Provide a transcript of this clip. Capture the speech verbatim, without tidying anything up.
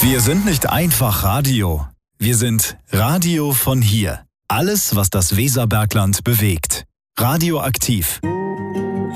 Wir sind nicht einfach Radio. Wir sind Radio von hier. Alles, was das Weserbergland bewegt. Radioaktiv.